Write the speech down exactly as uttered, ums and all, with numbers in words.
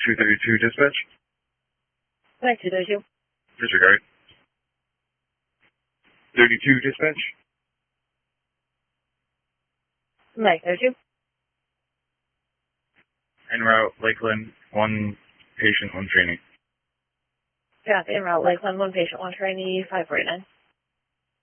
two thirty-two dispatch. Connect two thirty-two. Disregard. thirty-two dispatch. Connect thirty-two. En route, Lakeland, one patient, one training. Copy. En route, Lakeland, one patient, one trainee, five forty-nine.